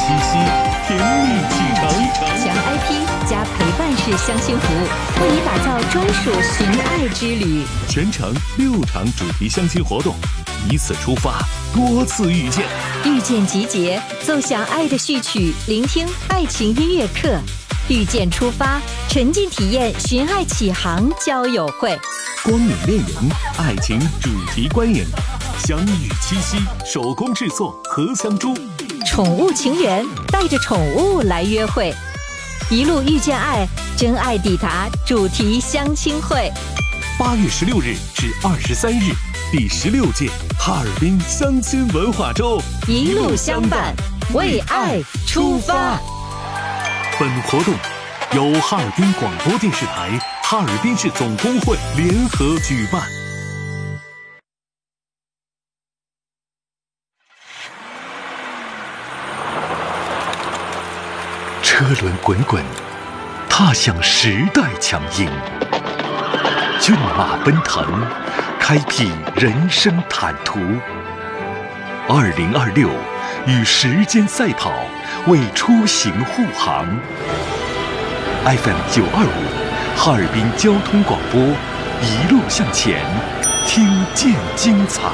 七夕，甜蜜启程。 强 IP 加陪伴式相亲服务，为你打造专属寻爱之旅。 全程6场主题相亲活动，一次出发，多次遇见。 遇见集结，奏响爱的序曲，聆听爱情音乐课。遇见出发，沉浸体验寻爱启航交友会。 光影恋人，爱情主题观影。相遇七夕，手工制作荷香珠。 宠物情缘，带着宠物来约会。一路遇见爱，真爱抵达主题相亲会。 8月16日至23日，第16届哈尔滨相亲文化周， 一路相伴，为爱出发。 本活动由哈尔滨广播电视台、哈尔滨市总工会联合举办。车轮滚滚，踏向时代强音；骏马奔腾，开辟人生坦途。2026，与时间赛跑，为出行护航。FM 925，哈尔滨交通广播，一路向前，听见精彩。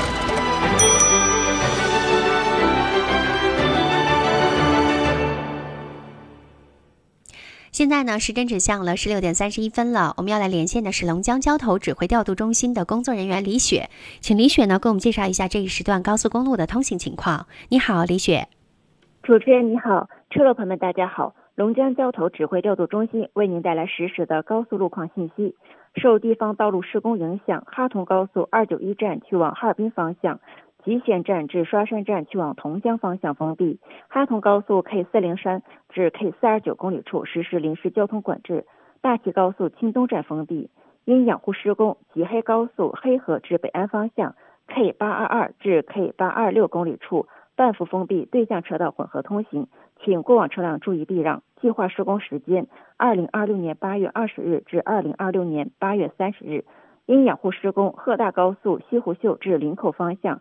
现在呢，时针指向了16点31分了。我们要来连线的是龙江交投指挥调度中心的工作人员李雪，请李雪呢给我们介绍一下这一时段高速公路的通行情况。你好，李雪。 主持人你好，车友朋友们大家好，龙江交投指挥调度中心为您带来实时的高速路况信息。受地方道路施工影响，哈通高速291站去往哈尔滨方向，集贤站至刷山站去往同江方向封闭，哈通高速 K40山至 K429公里处实施临时交通管制，大齐高速青东站封闭。因养护施工，吉黑高速黑河至北安方向 K822至 K826公里处半幅封闭对向车道混合通行，请过往车辆注意避让。计划施工时间2026年8月20日至2026年8月30日。因养护施工，鹤大高速西湖秀至林口方向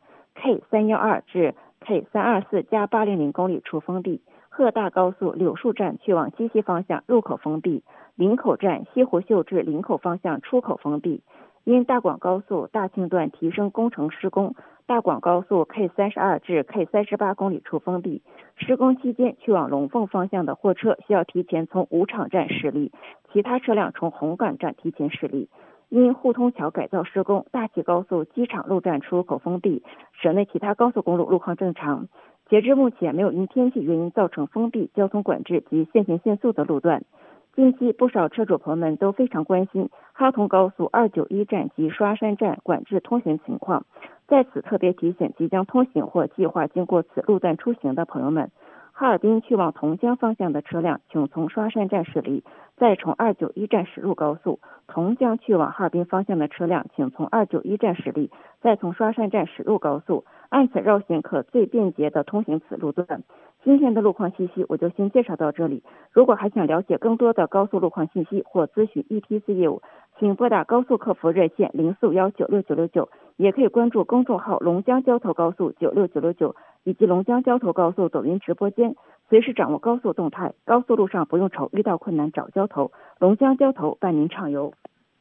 K312至 K324加800公里处封闭，鹤大高速柳树站去往西西方向入口封闭，林口站西湖秀至林口方向出口封闭。因大广高速大庆段提升工程施工，大广高速 K32至 K38公里处封闭，施工期间去往龙凤方向的货车需要提前从武场站驶离，其他车辆从红岗站提前驶离。因互通桥改造施工，大齐高速机场路站出入口封闭，省内其他高速公路路况正常。截至目前，没有因天气原因造成封闭、交通管制及限行限速的路段。近期不少车主朋友们都非常关心哈通高速291站及刷山站管制通行情况，在此特别提醒即将通行或计划经过此路段出行的朋友们，哈尔滨去往同江方向的车辆请从刷山站驶离，再从291站驶入高速；同江去往哈尔滨方向的车辆请从291站驶离，再从刷山站驶入高速，按此绕行可最便捷的通行此路段。今天的路况信息我就先介绍到这里，如果还想了解更多的高速路况信息或咨询 ETC 业务，请拨打高速客服热线0451969969，也可以关注公众号龙江交投高速96969以及龙江交投高速抖音直播间，随时掌握高速动态。高速路上不用愁遇到困难找交投，龙江交投伴您畅游。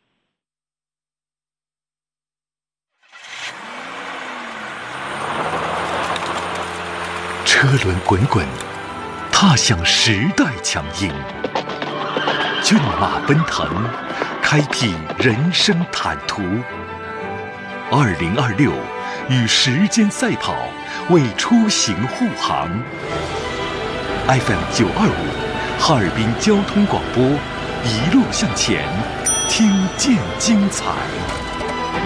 车轮滚滚，踏向时代强音；骏马奔腾，开辟人生坦途。2026，与时间赛跑，为出行护航。FM 925，哈尔滨交通广播，一路向前，听见精彩。